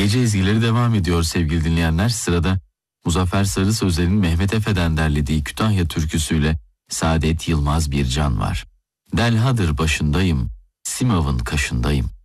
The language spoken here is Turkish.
Gece ezgileri devam ediyor sevgili dinleyenler. Sırada Muzaffer Sarı Sözler'in Mehmet Efe'den derlediği Kütahya türküsüyle Saadet Yılmaz Bircan var. Delhadır başındayım, Simav'ın kaşındayım.